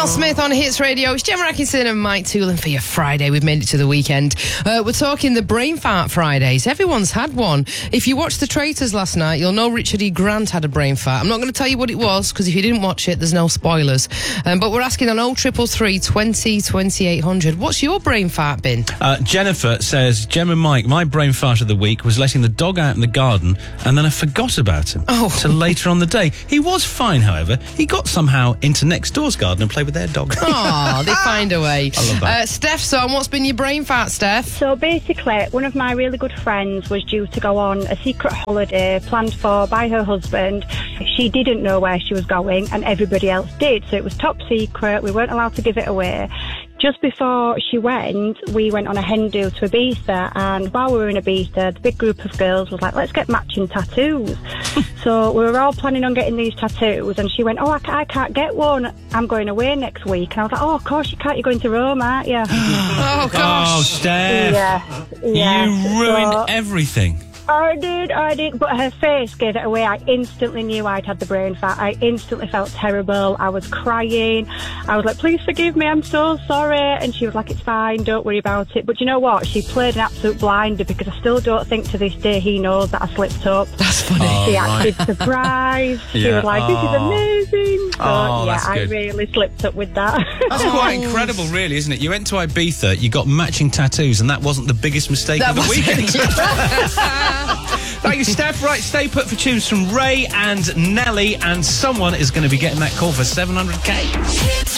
Al Smith on Hits Radio. It's Gemma Atkinson and Mike Toolan for your Friday. We've made it to the weekend. We're talking the Brain Fart Fridays. Everyone's had one. If you watched The Traitors last night, you'll know Richard E. Grant had a brain fart. I'm not going to tell you what it was, because if you didn't watch it, there's no spoilers. But we're asking on 0333 20 2800. What's your brain fart been? Jennifer says, Gemma and Mike, my brain fart of the week was letting the dog out in the garden, and then I forgot about him till later on the day. He was fine, however. He got somehow into next door's garden and played with their dog. Oh, they find a way. I love that. Steph's on. What's been your brain fart, Steph? So basically, one of my really good friends was due to go on a secret holiday planned for by her husband. She didn't know where she was going, and everybody else did. So it was top secret. We weren't allowed to give it away. Just before she went, we went on a hen do to Ibiza, and while we were in Ibiza, the big group of girls was like, let's get matching tattoos. So we were all planning on getting these tattoos, and she went, I can't get one. I'm going away next week. And I was like, of course you can't. You're going to Rome, aren't you? Oh, gosh. Oh, Steph. Yeah. You ruined everything. I did, but her face gave it away. I instantly knew I'd had the brain fart. I instantly felt terrible. I was crying. I was like, please forgive me, I'm so sorry. And she was like, it's fine, don't worry about it. But you know what? She played an absolute blinder, because I still don't think to this day he knows that I slipped up. That's funny. She acted surprised. She was like, this is amazing. So, I really slipped up with that. That's quite incredible, really, isn't it? You went to Ibiza, you got matching tattoos, and that wasn't the biggest mistake of the weekend. Thank you, Steph. Right, stay put for tunes from Ray and Nelly, and someone is going to be getting that call for 700k. Hits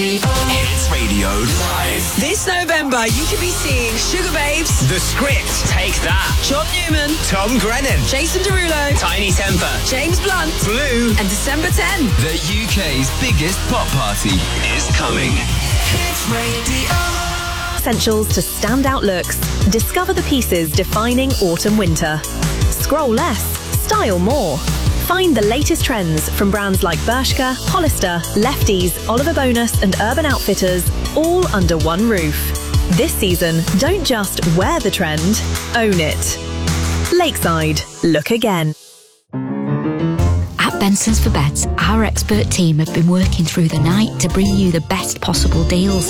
Radio Live. This November, you could be seeing Sugar Babes, The Script, Take That, John Newman, Tom Grennan, Jason Derulo, Tiny Temper, James Blunt, Blue, and December 10. The UK's biggest pop party is coming. Hits Radio. Essentials to standout looks. Discover the pieces defining autumn-winter. Scroll less, style more. Find the latest trends from brands like Bershka, Hollister, Lefties, Oliver Bonus and Urban Outfitters, all under one roof. This season, don't just wear the trend, own it. Lakeside, look again. At Benson's for Beds, our expert team have been working through the night to bring you the best possible deals.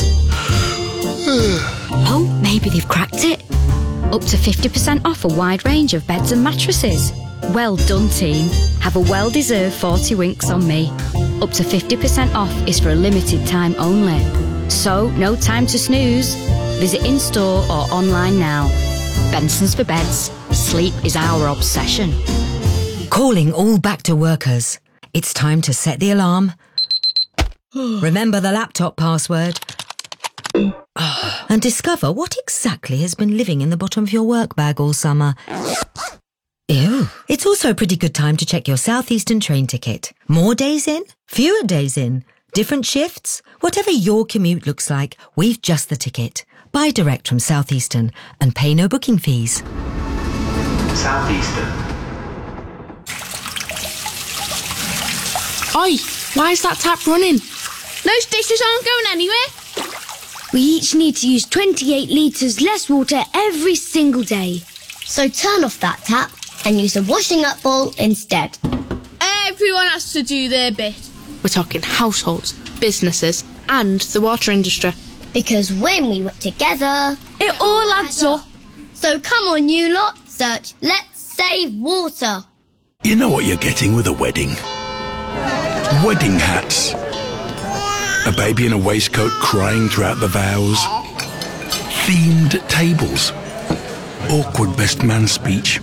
Oh, maybe they've cracked it. Up to 50% off a wide range of beds and mattresses. Well done, team. Have a well-deserved 40 winks on me. Up to 50% off is for a limited time only. So, no time to snooze. Visit in-store or online now. Benson's for Beds. Sleep is our obsession. Calling all back to workers. It's time to set the alarm. Remember the laptop password. And discover what exactly has been living in the bottom of your work bag all summer. Ew. It's also a pretty good time to check your South Eastern train ticket. More days in, fewer days in, different shifts. Whatever your commute looks like, we've just the ticket. Buy direct from South Eastern and pay no booking fees. South Eastern. Oi, why is that tap running? Those dishes aren't going anywhere. We each need to use 28 litres less water every single day. So turn off that tap and use a washing up bowl instead. Everyone has to do their bit. We're talking households, businesses and the water industry. Because when we work together, it all adds up. So come on, you lot, search Let's Save Water. You know what you're getting with a wedding? Wedding hats. A baby in a waistcoat crying throughout the vows. Themed tables. Awkward best man speech.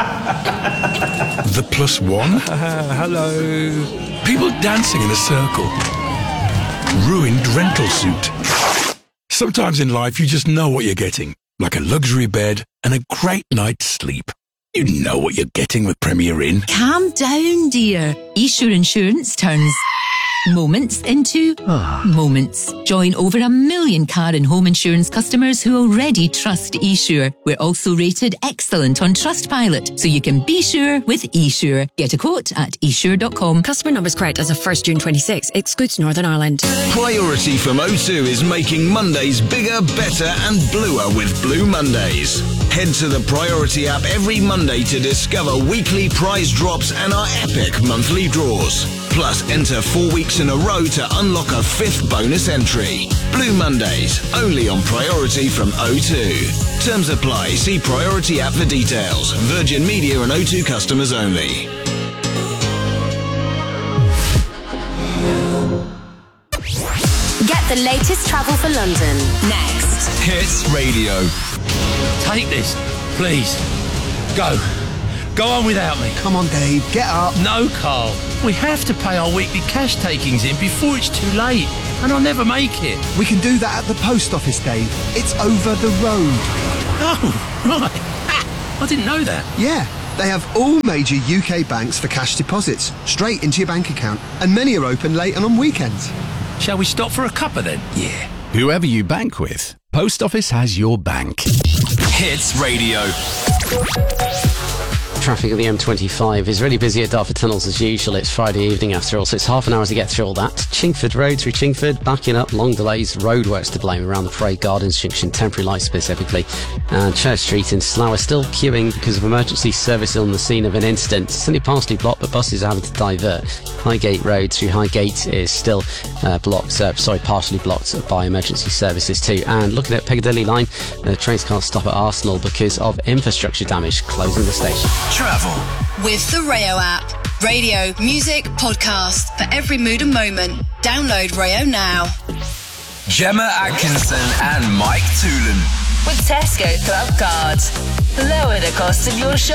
The plus one. Hello. People dancing in a circle. Ruined rental suit. Sometimes in life you just know what you're getting. Like a luxury bed and a great night's sleep. You know what you're getting with Premier Inn. Calm down, dear. eSure Insurance turns moments into moments. Join over 1 million car and home insurance customers who already trust eSure. We're also rated excellent on Trustpilot, so you can be sure with eSure. Get a quote at esure.com. Customer numbers correct as of 1st June 26. Excludes Northern Ireland. Priority from O2 is making Mondays bigger, better and bluer with Blue Mondays. Head to the Priority app every Monday to discover weekly prize drops and our epic monthly draws. Plus, enter 4 weeks in a row to unlock a 5th bonus entry. Blue Mondays, only on Priority from O2. Terms apply. See Priority app for details. Virgin Media and O2 customers only. Get the latest travel for London next. Hits Radio. Take this, please. Go. Go on without me. Come on, Dave, get up. No, Carl. We have to pay our weekly cash takings in before it's too late, and I'll never make it. We can do that at the post office, Dave. It's over the road. Oh, right. I didn't know that. Yeah. They have all major UK banks for cash deposits, straight into your bank account, and many are open late and on weekends. Shall we stop for a cuppa then? Yeah. Whoever you bank with, Post Office has your bank. Hits Radio. Traffic at the M25 is really busy at Dartford Tunnels as usual. It's Friday evening after all, so it's half an hour to get through all that. Chingford Road through Chingford, backing up, long delays, roadworks to blame around the Parade Gardens junction, temporary lights specifically. And Church Street in Slough still queuing because of emergency service on the scene of an incident. It's only partially blocked, but buses are having to divert. Highgate Road through Highgate is still partially blocked by emergency services too. And looking at Piccadilly line, the trains can't stop at Arsenal because of infrastructure damage, closing the station. Travel with the Rayo app. Radio, music, podcast for every mood and moment. Download Rayo now. Gemma Atkinson and Mike Toolan. With Tesco Club Cards. Lower the cost of your shopping.